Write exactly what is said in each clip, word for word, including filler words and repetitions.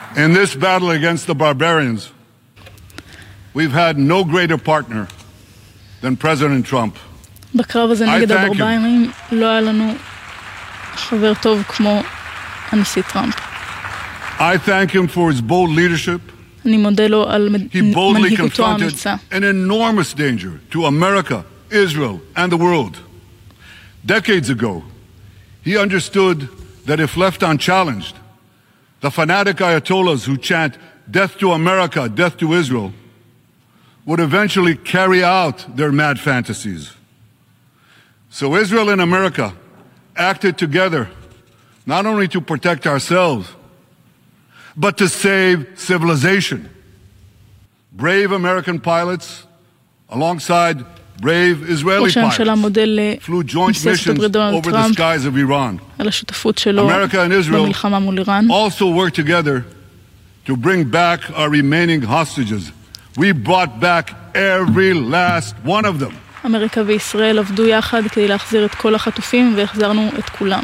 In this battle against the barbarians, we've had no greater partner than President Trump. בקרב הזה נגד הברברים לא היה לנו חבר טוב כמו הנשיא טראמפ. I thank him for his bold leadership. אני מודה לו על He boldly מנהיגותו confronted האמיצה. an enormous danger to America, Israel, and the world. Decades ago, he understood that if left unchallenged, the fanatic Ayatollahs who chant death to America, death to Israel, would eventually carry out their mad fantasies. So Israel and America acted together not only to protect ourselves, but to save civilization. Brave American pilots, alongside brave Israeli pilots, flew joint missions over the skies of Iran. America and Israel also worked together to bring back our remaining hostages. We brought back every last one of them. אמריקה וישראל עבדו יחד כדי להחזיר את כל החטופים והחזרנו את כולם.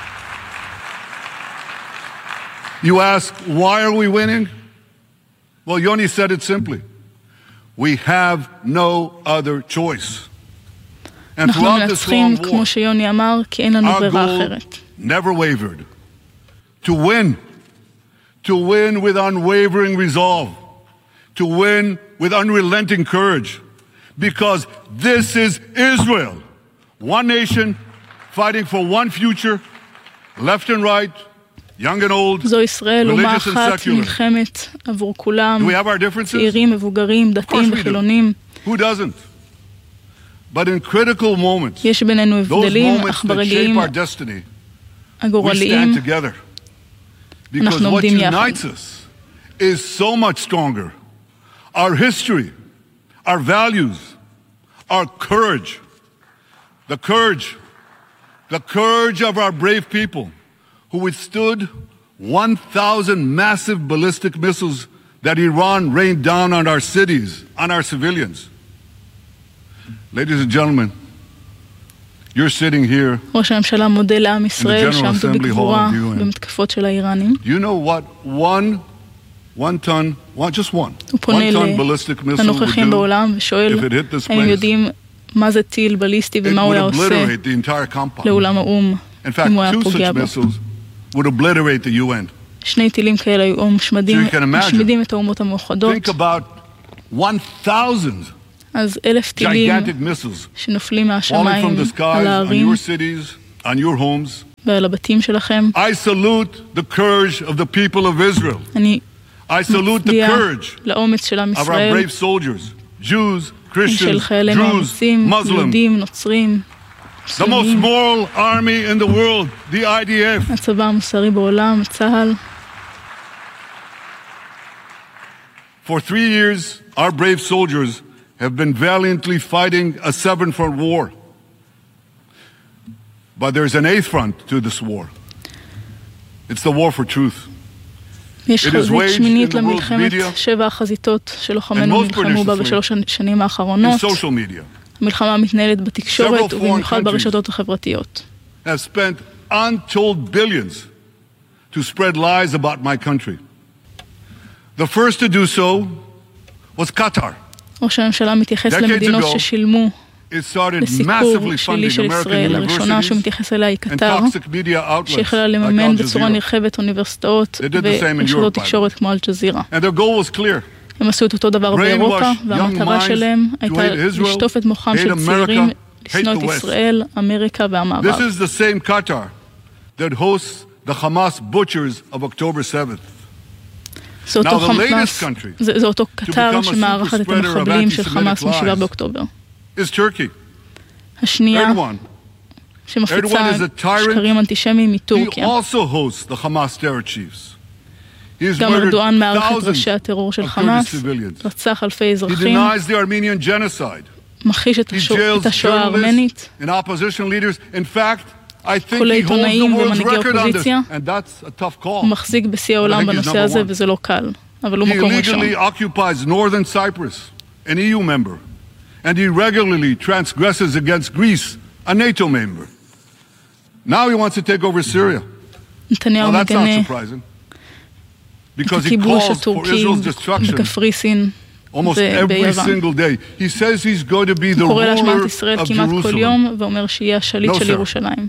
You ask, why are we winning? Well, Yoni said it simply. We have no other choice. And throughout this long war, our goal never wavered. To win. To win with unwavering resolve. To win with unrelenting courage. Because this is Israel. One nation fighting for one future, left and right, young and old, religious and secular. Do we have our differences? Of course we do. Who doesn't? But in critical moments, those moments that shape our destiny, we stand together. Because what unites us is so much stronger. Our history, our values, our courage, the courage, the courage of our brave people who withstood one thousand massive ballistic missiles that Iran rained down on our cities, on our civilians. Ladies and gentlemen, you're sitting here in the General Assembly Hall of the U N. Do you know what one one ton, one, just one, one ton ballistic missile would do if it hit this place? מה זה טיל בליסטי ומה הוא היה עושה לעולם האום אם הוא היה פוגע בו. would obliterate the U N. שני טילים כאלה היו משמדים, משמידים את האומות המאוחדות. Think about one thousand אז אלף טילים שנופלים מהשמיים על הערים ועל הבתים שלכם. I salute the courage of the people of Israel. אני I salute the courage לאומץ של עם of our ישראל, brave soldiers, Jews, Christians, של חיילינו האמיצים, יהודים, נוצרים. The most moral army in the world, the I D F. הצבא המוסרי בעולם, צה"ל. For three years, our brave soldiers have been valiantly fighting a seven-front war. But there's an eighth front to this war. It's the war for truth. יש חזית שמינית למלחמת שבע החזיתות שלוחמנו נלחמו בה בשלוש השנים האחרונות. המלחמה מתנהלת בתקשורת ובמיוחד ברשתות החברתיות. Have spent untold billions to spread lies about my country. The first to do so was Qatar. ראש הממשלה מתייחס למדינות ששילמו לסיקור שלילי של ישראל. הראשונה שמתייחס אליה היא קטר, שהחלה לממן בצורה נרחבת אוניברסיטאות ורשתות תקשורת כמו אל-ג'זירה. הם עשו את אותו דבר באירופה, והמטרה שלהם הייתה לשטוף את מוחם של צעירים, לשנוא את ישראל, אמריקה והמערב. This is the same Qatar that hosts the Hamas butchers of October seventh. זה אותו קטר שמארחת את המחבלים של חמאס משבעה באוקטובר. השנייה שמפיצה שקרים אנטישמיים מטורקיה. גם ארדואן מארח את ראשי הטרור של חמאס, רצח אלפי אזרחים, מכחיש את השואה הארמנית, כל העיתונאים ומנהיגי אופוזיציה. הוא מחזיק בשיא העולם בנושא הזה וזה לא קל, אבל הוא מקום ראשון. And he regularly transgresses against Greece, a NATO member. Now he wants to take over Syria. Well, that's not surprising. את הכיבוש הטורקי בקפריסין וביוון. הוא קורא להשמדת ישראל כמעט כל יום ואומר שיהיה השליט של ירושלים.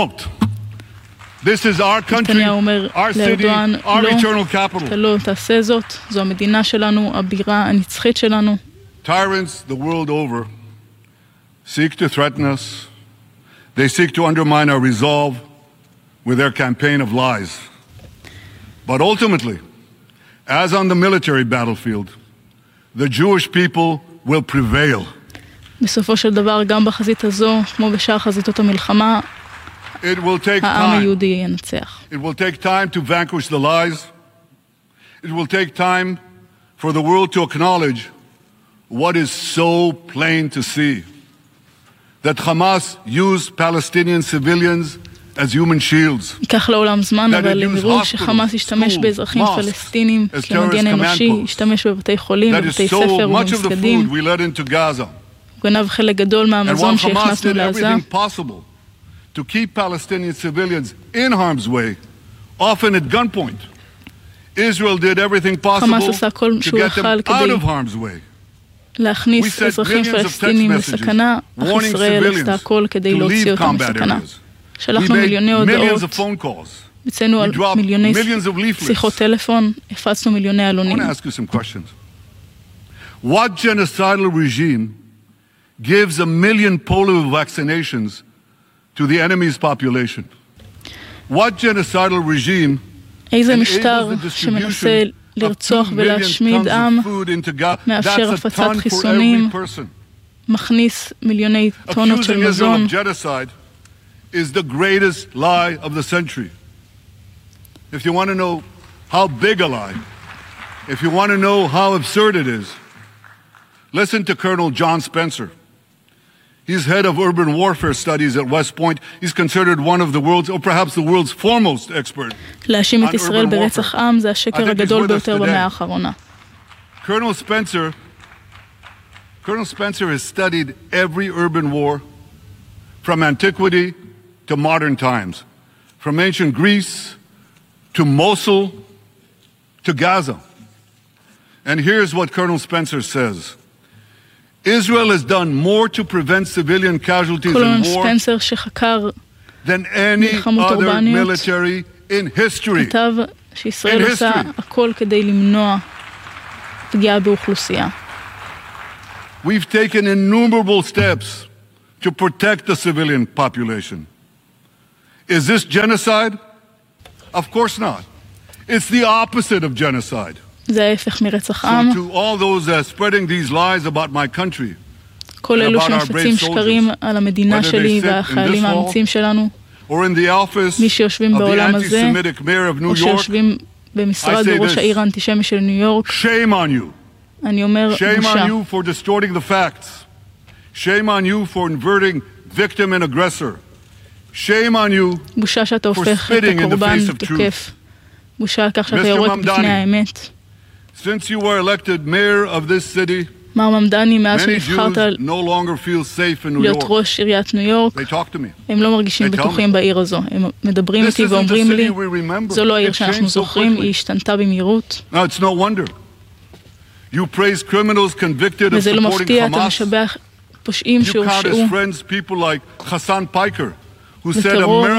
נתניהו אומר לארדואן, לא, אתה לא תעשה זאת, זו המדינה שלנו, הבירה הנצחית שלנו. Tyrants the world over seek to threaten us. They seek to undermine our resolve with their campaign of lies. But ultimately, as on the military battlefield, the Jewish people will prevail. בסופו של דבר, גם בחזית הזו, כמו בשאר חזיתות המלחמה, העם היהודי ינצח. It will take time to vanquish the lies. It will take time for the world to acknowledge what is so plain to see. That Hamas used Palestinian civilians as human shields. ייקח לעולם זמן, אבל הם יראו שחמאס ישתמש באזרחים פלסטינים כמגן אנושי, ישתמש בבתי חולים, בבתי ספר ובמסגדים. הוא גנב חלק גדול מהמזון שהכנסנו לעזה. To keep Palestinian civilians in harm's way, often at gunpoint. Israel did everything possible to get them out of harm's way. להכניס אזרחים פלסטינים לסכנה, אך ישראל עשתה הכל כדי להוציא אותם מסכנה. שלחנו מיליוני הודעות, ביצענו על מיליוני שיחות טלפון, הפצנו מיליוני עלונים. What genocidal regime gives a million polio vaccinations to the enemy's population? What genocidal regime איזה משטר שמנסה לרצוח ולהשמיד עם, מאפשר הפצת חיסונים, מכניס מיליוני טונות של מזון. Is the greatest lie of the century. If you want to know how big a lie, if you want to know how absurd it is, listen to Colonel John Spencer. He's head of urban warfare studies at West Point. He's considered one of the world's, or perhaps the world's foremost expert להאשים את ישראל ברצח עם זה השקר הגדול ביותר במאה האחרונה. Colonel Spencer, Colonel Spencer has studied every urban war from antiquity to modern times, from ancient Greece to Mosul to Gaza. And here's what Colonel Spencer says. Israel has done more to prevent civilian casualties in war than any other military in history. כתב שישראל עושה הכל כדי למנוע פגיעה באוכלוסייה. We've taken innumerable steps to protect the civilian population. Is this genocide? Of course not. It's the opposite of genocide. זה ההפך מרצח עם. So to all those uh, spreading these lies about my country, כל אלו שמפצים שקרים על המדינה שלי והחיילים האמיצים שלנו, מי שיושבים בעולם הזה, או שיושבים במשרד בראש העיר האנטישמי של ניו יורק, אני אומר בושה. Shame on you for inverting victim and aggressor. Shame on you בושה שאתה הופך את הקורבן לתוקף. בושה על כך שאתה יורק בפני האמת. Since you were elected mayor of this city, מר ממדני, מאז שנבחרת להיות ראש עיריית ניו יורק, הם לא מרגישים בטוחים בעיר הזו. הם מדברים איתי ואומרים לי, זו לא העיר שאנחנו זוכרים, היא השתנתה במהירות. וזה לא מפתיע, אתה משבח פושעים שהורשעו בטרור.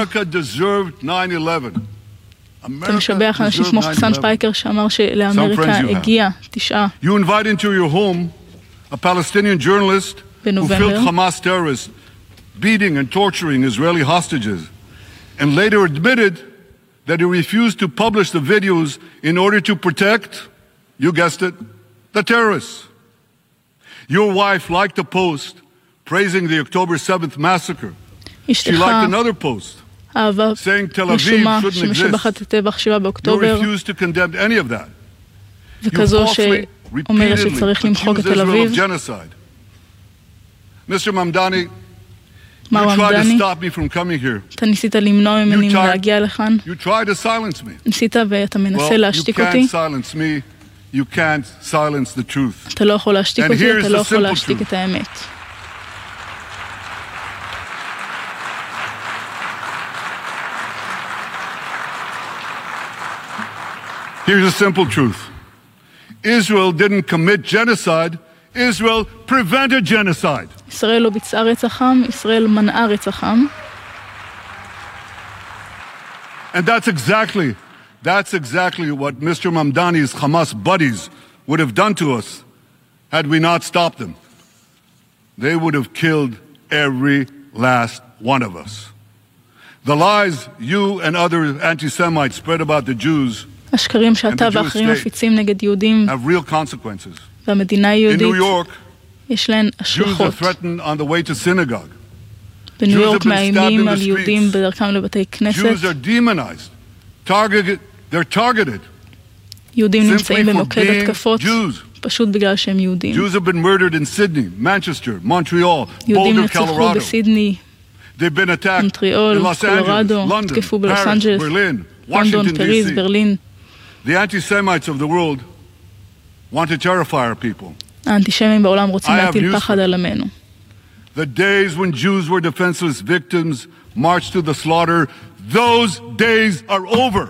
אתה משבח אנשים כמו חסן פייקר שאמר שלאמריקה הגיע תשעה. You invite into your home a Palestinian journalist who filmed Hamas terrorists beating and torturing Israeli hostages and later admitted that he refused to publish the videos in order to protect, you guessed it, the terrorists. Your wife liked a post praising the October seventh massacre. She liked another post saying Tel Aviv shouldn't exist. You refused to condemn any of that. וכזו שאומרת שצריך למחוק את תל אביב. מיסטר ממדני, מר ממדני, אתה ניסית למנוע ממני להגיע לכאן. ניסית ואתה מנסה להשתיק אותי. אתה לא יכול להשתיק אותי, אתה לא יכול להשתיק את האמת. Here's a simple truth. Israel didn't commit genocide. Israel prevented genocide. ישראל לא ביצעה רצח עם, ישראל מנעה רצח עם. And that's exactly, that's exactly what Mister Mamdani's Hamas buddies would have done to us had we not stopped them. They would have killed every last one of us. The lies you and other anti-Semites spread about the Jews השקרים שאתה ואחרים מפיצים נגד יהודים have real consequences. והמדינה היהודית יש להן השלכות. בניו יורק מאיימים על יהודים בדרכם לבתי כנסת. יהודים נמצאים במוקד התקפות פשוט בגלל שהם יהודים. יהודים נרצחו בסידני, מונטריאול, קולורדו, תקפו בלוס אנג'לס, לונדון, פריז, ברלין. The anti-Semites of the world want to terrify our people. האנטישמים בעולם רוצים להטיל פחד על עמנו. The days when Jews were defenseless victims marched to the slaughter, those days are over.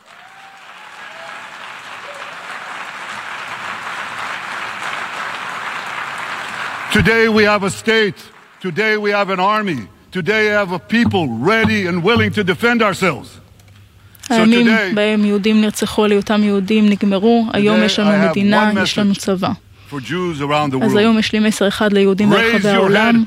Today we have a state. Today we have an army. Today we have a people ready and willing to defend ourselves. הימים בהם יהודים נרצחו על היותם יהודים נגמרו, היום יש לנו מדינה, יש לנו צבא. אז היום יש לי מסר אחד ליהודים ברחבי העולם.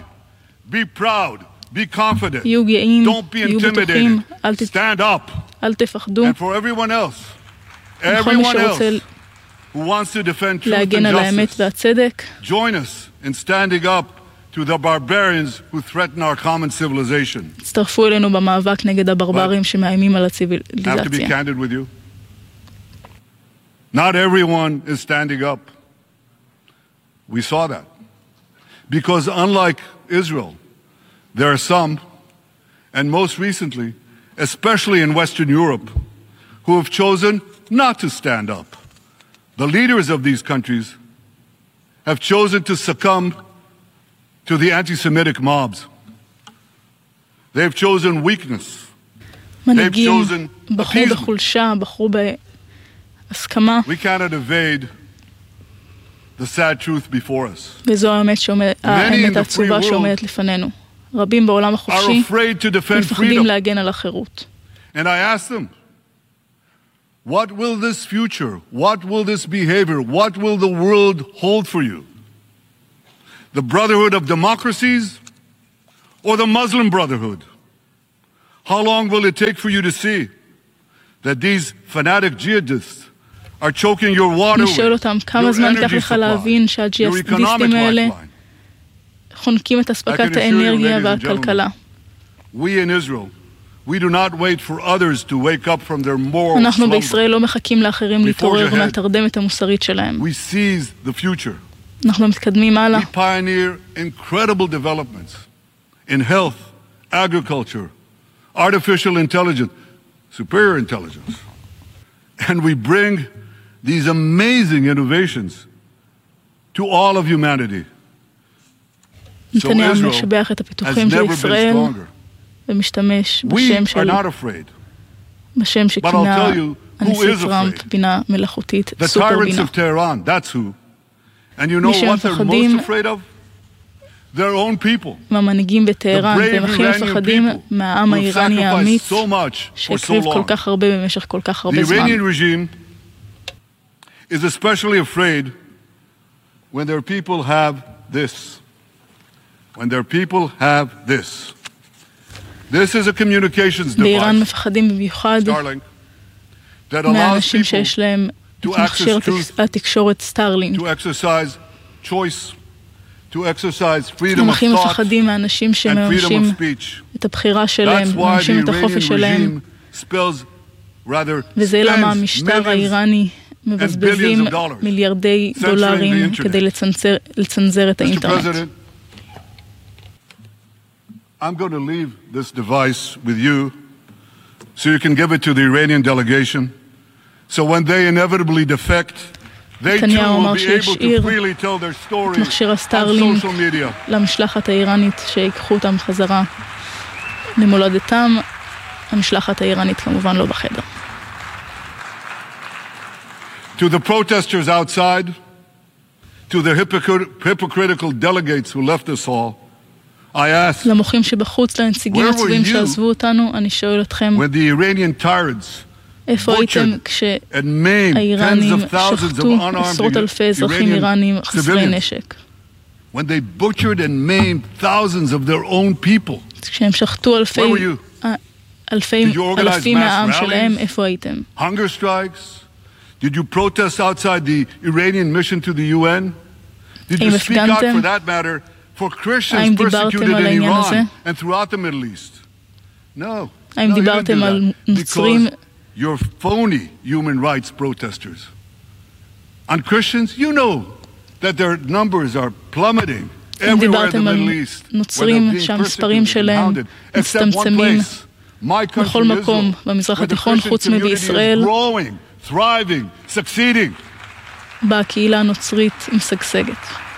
יהיו גאים, יהיו בטוחים, אל תפחדו. לכל מי שרוצה להגן על האמת והצדק, to the barbarians who threaten our common civilization. הצטרפו אלינו במאבק נגד הברברים שמאיימים על הציוויליזציה. I have to be candid with you. Not everyone is standing up. We saw that. Because unlike Israel, there are some, and most recently, especially in Western Europe, who have chosen not to stand up. The leaders of these countries have chosen to succumb to the anti-Semitic mobs. They've chosen weakness. They've chosen appeasement. We cannot evade the sad truth before us. Many in the free world are afraid to defend freedom. And I ask them, what will this future, what will this behavior, what will the world hold for you? The brotherhood of democracies or the Muslim Brotherhood? How long will it take for you to see that these fanatic jihadists are choking your waterways, your energy supply, your economic lifeline? We in Israel, we do not wait for others to wake up from their moral slumber. We seize the future. We pioneer incredible developments in health, agriculture, artificial intelligence, superior intelligence. And we bring these amazing innovations to all of humanity. So Israel has never been stronger. We are not afraid. But I'll tell you who is afraid. The tyrants of Tehran, that's who. And you know what they're most afraid of? Their own people. The brave Iranian people who have sacrificed so much for so long. The Iranian regime is especially afraid when their people have this. When their people have this. This is a communications device, Starlink, that allows people to access truth, to exercise choice, to exercise freedom of thought and freedom of speech. That's why the Iranian regime spills rather spends millions and billions of dollars censoring the internet. Mister President, I'm going to leave this device with you so you can give it to the Iranian delegation. So when they inevitably defect, they too will be able to freely tell their story on social media. למשלחת האיראנית שיקחו אותם חזרה למולדתם, המשלחת האיראנית כמובן לא בחדר. To the protesters outside, to the hypocrit- hypocritical delegates who left us all, I ask, למוחים שבחוץ, לנציגים עצובים שעזבו אותנו, אני שואל אתכם, when the Iranian tyrants איפה הייתם כשהאיראנים שחטו עשרות אלפי אזרחים איראנים חסרי נשק? When they butchered and maimed thousands of their own people. כשהם שחטו אלפי אלפי אלפים מהעם שלהם, איפה הייתם? Hunger strikes? Did you protest outside the Iranian mission to the U N? Did you speak out for that matter for Christians persecuted in Iran and throughout the Middle East? No. האם דיברתם על נוצרים? You're phony human rights protesters. On Christians, you know that their numbers are plummeting everywhere in the Middle East. נוצרים שהמספרים שלהם מצטמצמים בכל מקום במזרח התיכון חוץ מבישראל. Thriving, succeeding. בקהילה הנוצרית משגשגת.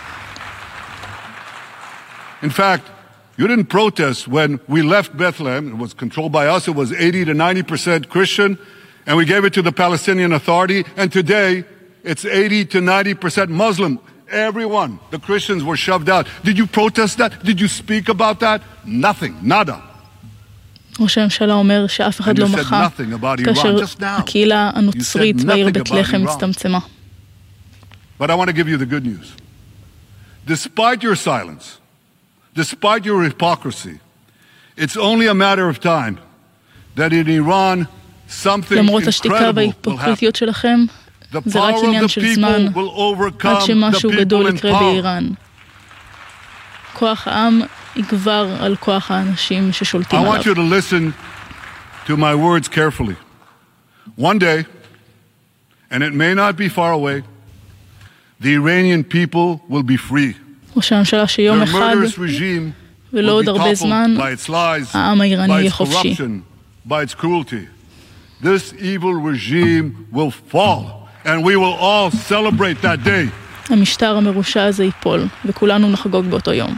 In fact, you didn't protest when we left Bethlehem. It was controlled by us. It was eighty to ninety percent Christian, and we gave it to the Palestinian Authority. And today, it's eighty to ninety percent Muslim. Everyone, the Christians were shoved out. Did you protest that? Did you speak about that? Nothing, nada. ראש הממשלה אומר שאף אחד לא מחה כאשר הקהילה הנוצרית בעיר בית לחם הצטמצמה. But I want to give you the good news. Despite your silence, despite your hypocrisy, it's only a matter of time that in Iran something incredible will happen. זה רק עניין של זמן עד שמשהו גדול יקרה באיראן. כוח העם יגבר על כוח האנשים ששולטים עליו. I want you to listen to my words carefully. One day, and it may not be far away, the Iranian people will be free. ראש הממשלה שיום אחד ולא עוד הרבה זמן העם האיראני יהיה חופשי. By its cruelty, this evil regime will fall, and we will all celebrate that day. המשטר המרושע הזה ייפול, וכולנו נחגוג באותו יום.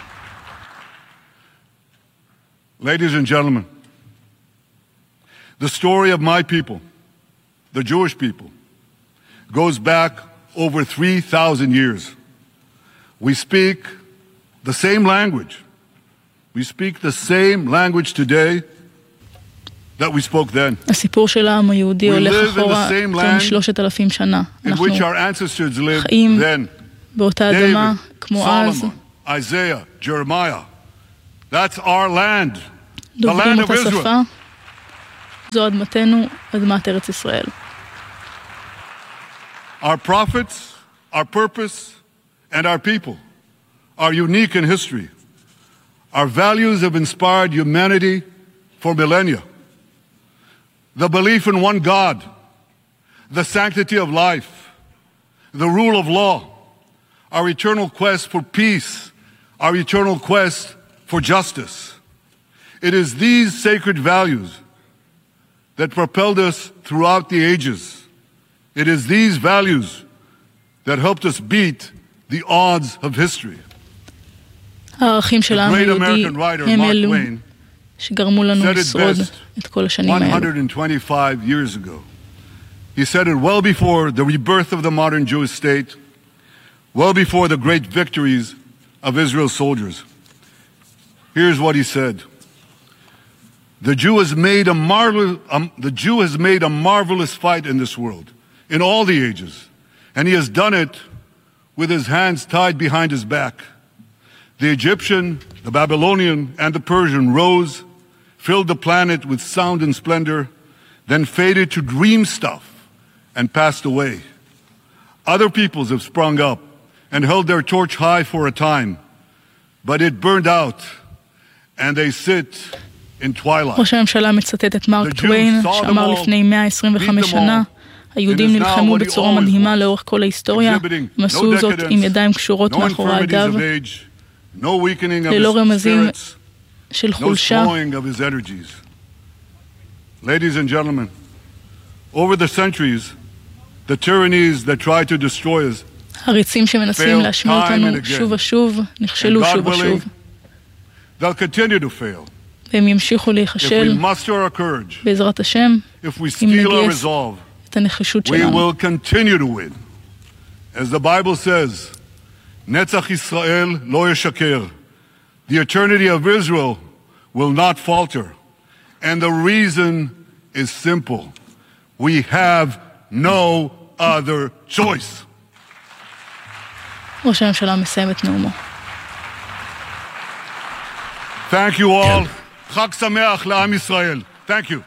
Ladies and gentlemen, the story of my people, the Jewish people, goes back over three thousand years. We speak the same language. We speak the same language today that we spoke then. הסיפור של העם היהודי הולך אחורה יותר משלושת אלפים שנה. אנחנו חיים באותה אדמה כמו אז. Isaiah, Jeremiah. That's our land. The דוברים land of אותה Israel. שפה. זו אדמתנו, אדמת ארץ ישראל. Our prophets, our purpose, and our people are unique in history. Our values have inspired humanity for millennia. The belief in one God, the sanctity of life, the rule of law, our eternal quest for peace, our eternal quest for justice. It is these sacred values that propelled us throughout the ages. It is these values that helped us beat the odds of history. הערכים של העם היהודי הם אלו שגרמו לנו לשרוד את כל השנים האלה. one hundred twenty-five years ago. He said it well before the rebirth of the modern Jewish state, well before the great victories of Israel's soldiers. Here's what he said. The Jew has made a marvel, um, the Jew has made a marvelous fight in this world, in all the ages, and he has done it with his hands tied behind his back. The Egyptian, the Babylonian, and the Persian rose, filled the planet with sound and splendor, then faded to dream stuff and passed away. Other peoples have sprung up and held their torch high for a time, but it burned out, and they sit in twilight. ראש הממשלה מצטט את מארק טוויין, שאמר לפני מאה עשרים וחמש שנה, היהודים נלחמו בצורה מדהימה לאורך כל ההיסטוריה, הם עשו זאת עם ידיים קשורות מאחורי הגב, ללא רמזים של חולשה. Ladies and gentlemen, over the centuries, the tyrannies that try to destroy us הריצים שמנסים להשמיד אותנו שוב ושוב, נכשלו שוב ושוב. They'll continue to fail. והם ימשיכו להיכשל בעזרת השם, אם נגייס את הנחישות שלנו. We will continue to win. As the Bible says, נצח ישראל לא ישקר. The eternity of Israel will not falter. And the reason is simple. We have no other choice. ראש הממשלה מסיים את נאומו. Thank you all. חג שמח לעם ישראל. Thank you.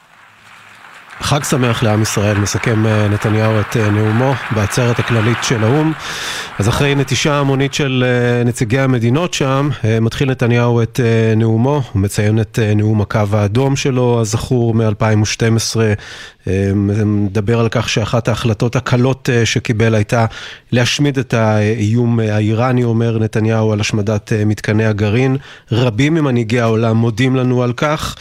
חג שמח לעם ישראל, מסכם נתניהו את נאומו בעצרת הכללית של האו"ם. אז אחרי נטישה המונית של נציגי המדינות שם, מתחיל נתניהו את נאומו, הוא מציין את נאום הקו האדום שלו, הזכור מ-אלפיים ושתים עשרה, מדבר על כך שאחת ההחלטות הקלות שקיבל הייתה להשמיד את האיום האיראני, אומר נתניהו, על השמדת מתקני הגרעין. רבים ממנהיגי העולם מודים לנו על כך.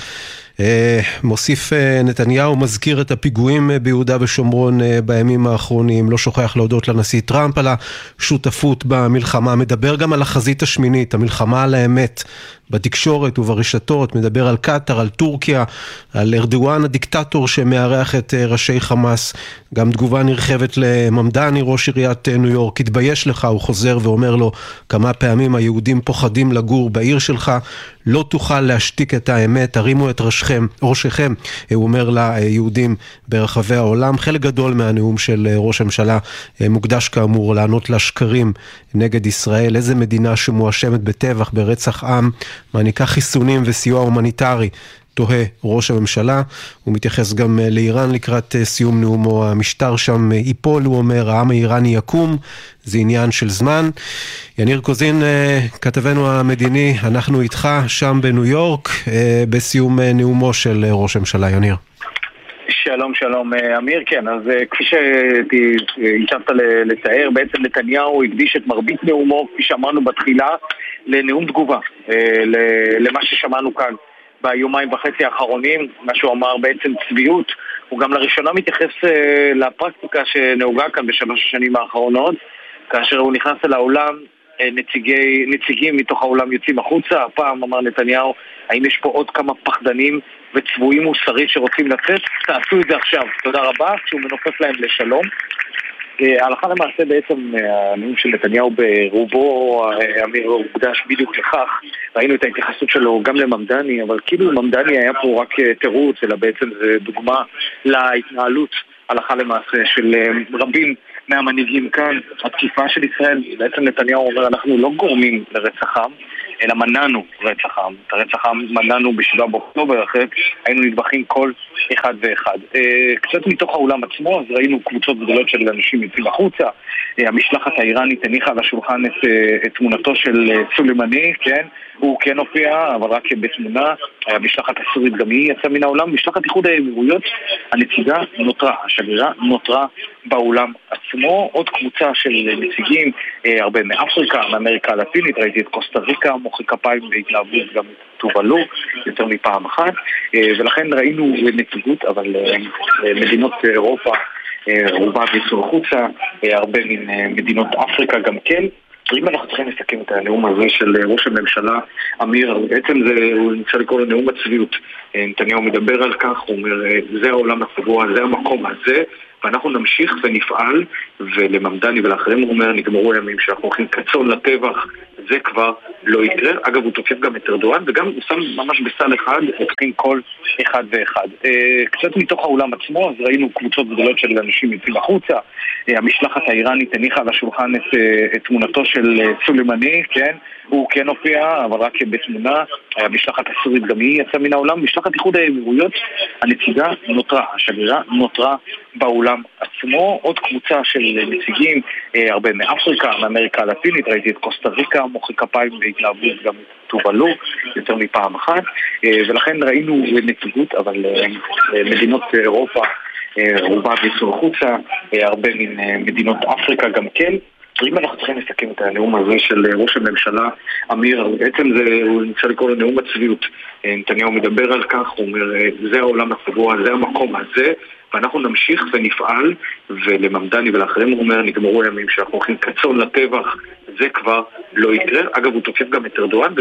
מוסיף נתניהו, מזכיר את הפיגועים ביהודה ושומרון בימים האחרונים, לא שוכח להודות לנשיא טראמפ על השותפות במלחמה, מדבר גם על החזית השמינית, המלחמה על האמת בתקשורת וברשתות, מדבר על קטר, על טורקיה, על ארדואן הדיקטטור שמארח את ראשי חמאס, גם תגובה נרחבת לממדני, ראש עיריית ניו יורק, התבייש לך, הוא חוזר ואומר לו כמה פעמים, היהודים פוחדים לגור בעיר שלך, לא תוכל להשתיק את האמת, הרימו את ראשכם, ראשכם, הוא אומר ליהודים ברחבי העולם. חלק גדול מהנאום של ראש הממשלה מוקדש כאמור לענות לשקרים נגד ישראל, איזה מדינה שמואשמת בטבח, ברצח עם, מעניקה חיסונים וסיוע הומניטרי, תוהה ראש הממשלה. הוא מתייחס גם לאיראן לקראת סיום נאומו, המשטר שם ייפול, הוא אומר, העם האיראני יקום, זה עניין של זמן. יניר קוזין, כתבנו המדיני, אנחנו איתך שם בניו יורק, בסיום נאומו של ראש הממשלה. יניר. שלום, שלום, אמיר. כן, אז כפי שהצבת לתאר, בעצם נתניהו הקדיש את מרבית נאומו, כפי שאמרנו בתחילה, לנאום תגובה, למה ששמענו כאן ביומיים וחצי האחרונים, מה שהוא אמר בעצם צביעות. הוא גם לראשונה מתייחס לפרקטיקה שנהוגה כאן בשלוש השנים האחרונות, כאשר הוא נכנס אל העולם, נציגי, נציגים מתוך העולם יוצאים החוצה. הפעם אמר נתניהו, האם יש פה עוד כמה פחדנים וצבועים מוסרית שרוצים לצאת? תעשו את זה עכשיו, תודה רבה, כשהוא מנופף להם לשלום. הלכה למעשה בעצם הנאום של נתניהו ברובו, אמיר, הוקדש בדיוק לכך. ראינו את ההתייחסות שלו גם לממדני, אבל כאילו ממדני היה פה רק תירוץ, אלא בעצם זה דוגמה להתנהלות הלכה למעשה של רבים מהמנהיגים כאן. התקיפה של ישראל, בעצם נתניהו אומר, אנחנו לא גורמים לרצח עם, אלא מנענו רצח עם. את הרצח עם מנענו בשבעה באוקטובר, אחרי היינו נדבכים כל אחד ואחד. קצת מתוך העולם עצמו, אז ראינו קבוצות גדולות של אנשים יוצאים החוצה. המשלחת האיראנית הניחה על השולחן את, את תמונתו של סולימני, כן? הוא כן הופיע, אבל רק בתמונה. המשלחת הסורית גם היא יצאה מן העולם. משלחת איחוד האמירויות, הנציגה נותרה, השגרירה נותרה באולם עצמו. עוד קבוצה של נציגים, הרבה מאפריקה, מאמריקה הלטינית, ראיתי את קוסטה ריקה, מוחא כפיים בהתלהבות, גם טובלו, יותר מפעם אחת, ולכן ראינו נציגות, אבל מדינות אירופה רובם יצאו החוצה, הרבה ממדינות אפריקה גם כן. אם אנחנו צריכים לסכם את הנאום הזה של ראש הממשלה, אמיר, בעצם זה, הוא נמצא לקרוא לו נאום הצביעות. נתניהו מדבר על כך, הוא אומר, זה העולם הקבוע, זה המקום הזה, ואנחנו נמשיך ונפעל, ולממדני ולאחרים הוא אומר, נגמרו הימים שאנחנו הולכים קצון לטבח, זה כבר לא יקרה. אגב, הוא תוקף גם את ארדואן, וגם הוא שם ממש בסל אחד, הופכים כל אחד ואחד. קצת מתוך העולם עצמו, אז ראינו קבוצות גדולות של אנשים יוצאים החוצה. המשלחת האיראנית הניחה על השולחן את, את תמונתו של סולימני, כן? הוא כן הופיע, אבל רק בתמונה. המשלחת הסורית גם היא יצאה מן העולם. משלחת איחוד האמירויות, הנציגה נותרה, השגרירה נותרה באולם עצמו. עוד קבוצה של נציגים, הרבה מאפריקה, מאמריקה הלטינית, ראיתי את קוסטה ריקה, מוחא כפיים בהתלהבות, גם טובלו, יותר מפעם אחת, ולכן ראינו נציגות, אבל מדינות אירופה רובם יצאו החוצה, הרבה ממדינות אפריקה גם כן. אם אנחנו צריכים לסכם את הנאום הזה של ראש הממשלה, אמיר, בעצם זה, הוא נמצא לקרוא לו נאום הצביעות. נתניהו מדבר על כך, הוא אומר, זה העולם הקבוע, זה המקום הזה, ואנחנו נמשיך ונפעל, ולממדני ולאחרים הוא אומר, נגמרו הימים שאנחנו הולכים קצון לטבח, זה כבר לא יקרה. אגב, הוא תוקף גם את ארדואן.